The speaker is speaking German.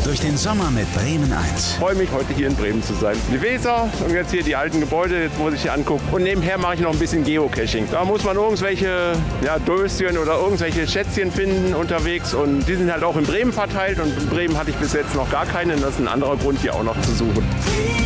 durch den Sommer mit Bremen 1. Ich freue mich, heute hier in Bremen zu sein. Die Weser und jetzt hier die alten Gebäude, jetzt muss ich hier angucken. Und nebenher mache ich noch ein bisschen Geocaching. Da muss man irgendwelche Döschen oder irgendwelche Schätzchen finden unterwegs. Und die sind halt auch in Bremen verteilt. Und in Bremen hatte ich bis jetzt noch gar keine. Und das ist ein anderer Grund, hier auch noch zu suchen.